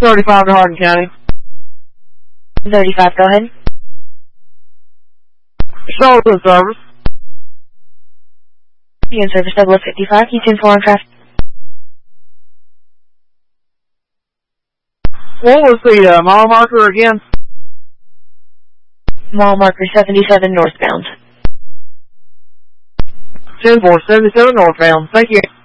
35 to Hardin County. 35, go ahead. Shoulder service. You in service 0055, you 10-4 on traffic. What was the mile marker again? Mile marker 77 northbound. 10-4, 77 northbound. Thank you.